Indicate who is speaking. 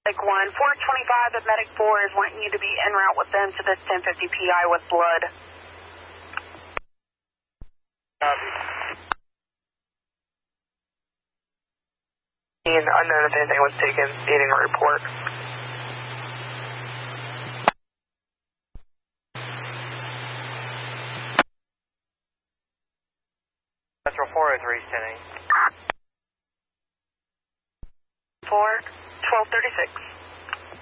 Speaker 1: Like 425 at Medic 4 is wanting you to be en route with them to this 1050 PI with blood.
Speaker 2: Unknown if anything was taken, needing a report.
Speaker 3: Metro 403 standing.
Speaker 1: 4, 1236.